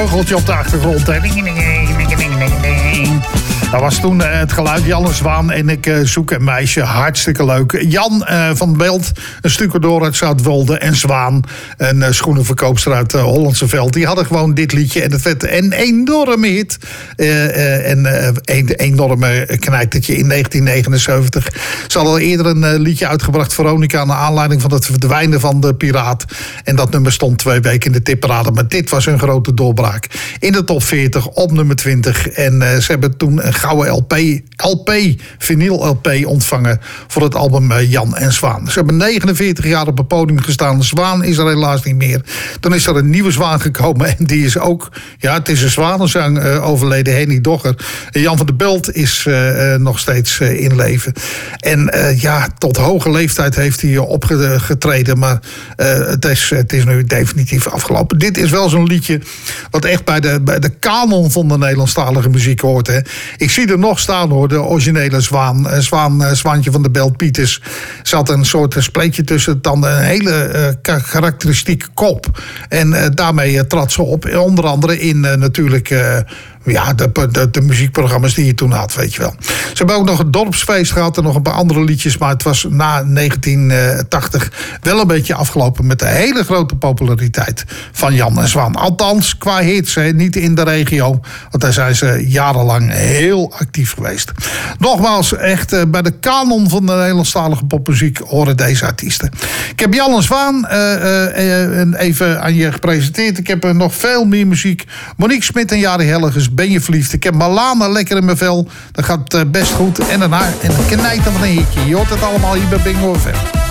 vogeltje op de achtergrond. Ding, ding, ding, ding, ding, ding. Dat was toen het geluid Jan en Zwaan en ik zoek een meisje. Hartstikke leuk. Jan van Belt, een stucadoor uit Zuidwolde. En Zwaan, een schoenenverkoopster uit Hollandse Veld. Die hadden gewoon dit liedje. En het werd een enorme hit. Een enorme knijtertje in 1979. Ze hadden al eerder een liedje uitgebracht, Veronica, naar aanleiding van het verdwijnen van de piraat. En dat nummer stond 2 weken in de tipparade. Maar dit was een grote doorbraak. In de top 40, op nummer 20. En ze hebben toen een gouden vinyl LP ontvangen voor het album Jan en Zwaan. Ze hebben 49 jaar op het podium gestaan. Zwaan is er helaas niet meer. Dan is er een nieuwe Zwaan gekomen en die is ook, ja, het is een zwanenzang overleden, Henny Dogger. Jan van der Belt is nog steeds in leven. En tot hoge leeftijd heeft hij opgetreden, maar het is nu definitief afgelopen. Dit is wel zo'n liedje wat echt bij de kanon van de Nederlandstalige muziek hoort. Hè. Ik zie er nog staan hoor, de originele Zwaan. Zwaantje van der Belt Pieters. Zat een soort spleetje tussen de tanden. Een hele karakteristieke kop. En daarmee trad ze op. Onder andere in natuurlijk de muziekprogramma's die je toen had, weet je wel. Ze hebben ook nog het dorpsfeest gehad en nog een paar andere liedjes. Maar het was na 1980 wel een beetje afgelopen met de hele grote populariteit van Jan en Zwaan. Althans, qua hits, niet in de regio. Want daar zijn ze jarenlang heel actief geweest. Nogmaals, echt bij de kanon van de Nederlandstalige popmuziek horen deze artiesten. Ik heb Jan en Zwaan even aan je gepresenteerd. Ik heb nog veel meer muziek. Monique Smit en Jari Hellegers, Ben je verliefd? Ik heb Malama, Lekker in mijn vel. Dat gaat best goed. En daarna een knijter van een hitje. Je hoort het allemaal hier bij Bingo FM.